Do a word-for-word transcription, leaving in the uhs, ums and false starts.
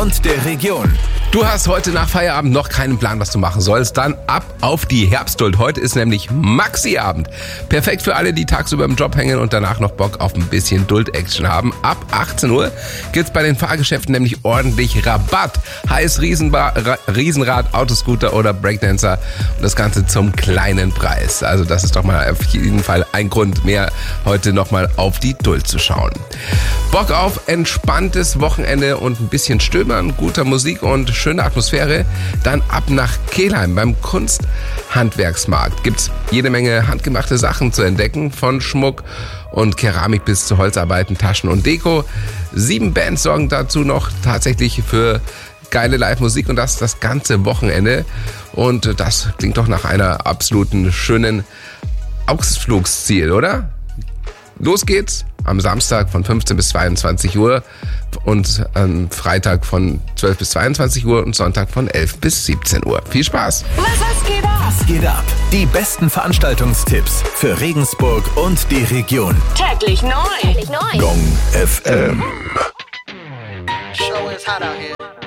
und der Region. Du hast heute nach Feierabend noch keinen Plan, was du machen sollst, dann ab auf die Herbstduld. Heute ist nämlich Maxi-Abend. Perfekt für alle, die tagsüber im Job hängen und danach noch Bock auf ein bisschen Duld-Action haben. Ab achtzehn Uhr gibt's bei den Fahrgeschäften nämlich ordentlich Rabatt. Heißt Riesenba- Ra- Riesenrad, Autoscooter oder Breakdancer und das Ganze zum kleinen Preis. Also das ist doch mal auf jeden Fall ein Grund mehr, heute nochmal auf die Duld zu schauen. Bock auf entspanntes Wochenende und ein bisschen Stöbern, guter Musik und schöne Atmosphäre, dann ab nach Kelheim. Beim Kunsthandwerksmarkt gibt's jede Menge handgemachte Sachen zu entdecken, von Schmuck und Keramik bis zu Holzarbeiten, Taschen und Deko. Sieben Bands sorgen dazu noch tatsächlich für geile Live-Musik und das das ganze Wochenende. Und das klingt doch nach einer absoluten schönen Ausflugsziel, oder? Los geht's am Samstag von fünfzehn bis zweiundzwanzig Uhr und am Freitag von zwölf bis zweiundzwanzig Uhr und Sonntag von elf bis siebzehn Uhr. Viel Spaß! Was, was geht ab? Was geht ab? Die besten Veranstaltungstipps für Regensburg und die Region. Täglich neu. Täglich neu. Gong F M. Show is hot out here.